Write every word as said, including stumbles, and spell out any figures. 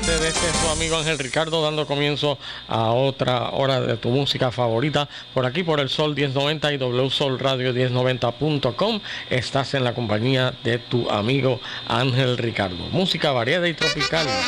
parte de este su amigo Ángel Ricardo, dando comienzo a otra hora de tu música favorita, por aquí por el Sol diez noventa y W Sol Radio diez noventa punto com. Estás en la compañía de tu amigo Ángel Ricardo. Música variada y tropical.